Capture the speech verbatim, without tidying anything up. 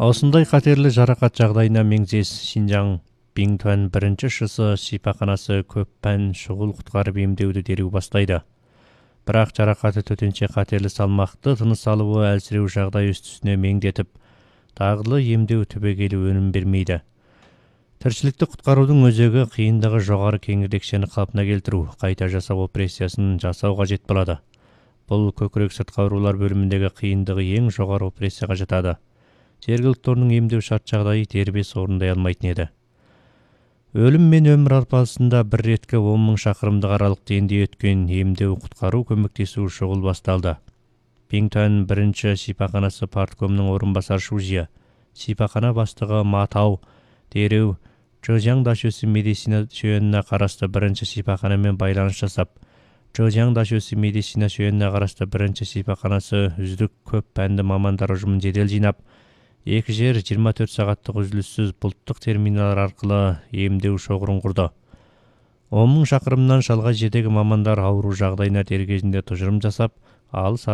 Осындай қатерлі жарақат жағдайына меңзес Шинжаң Бингтуан бірінші шысы шипаханасы көп пән шұғыл құтқарып емдеуді дереу бастайды. Бірақ жарақаты төтенше қатерлі салмақты, тыныс алуы әлсіреу жағдай үстісіне меңдетіп, тағылы емдеу түбегейлі өнім бермейді. Тіршілікті құтқарудың өзегі қиындығы жоғары кеңірдекшені қалпына келтіру, қайта жасау операциясын жасау қажет болады. Бұл көкірек сыртқы аурулар бөліміндегі қиындығы ең жоғары операцияға жатады. Жергілікті орынның емдеу шарт жағдайы дербес орындай алмайтын еді. Өлім мен өмір арпалысында бір реткі он мың шақырымдық аралықты енді өткен емдеу құтқару көмектесу шұғыл басталды. Бингтуан бірінші шипаханасы парткомның орынбасар шужия, шипахана бастығы Матау дереу Чжоужяң дашөсі медицина шөйеніне қарасты бірінші шипаханамен байланыс жасап, Чжоужяң дашөсі медицина шөйеніне қарасты бірінші шипаханасы үздік көп пәнді мамандар ұжымын жедел жинап, екі жер жиырма төрт сағаттық үзіліссіз бұлттық терминалар арқылы емдеу шоғырын құрды. он мың шақырымнан шалғай жердегі мамандар ауру жағдайына дер кезінде тұжырым жасап, алыс